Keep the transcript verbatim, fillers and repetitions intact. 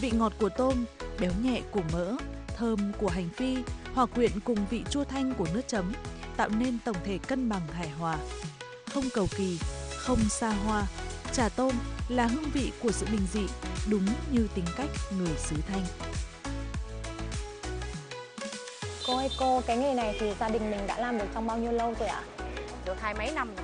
Vị ngọt của tôm, béo nhẹ của mỡ, thơm của hành phi hòa quyện cùng vị chua thanh của nước chấm, tạo nên tổng thể cân bằng hài hòa. Không cầu kỳ, không xa hoa, chả tôm là hương vị của sự bình dị, đúng như tính cách người xứ Thanh. Cô ơi cô, cái nghề này thì gia đình mình đã làm được trong bao nhiêu lâu rồi ạ? Được hai mấy năm rồi.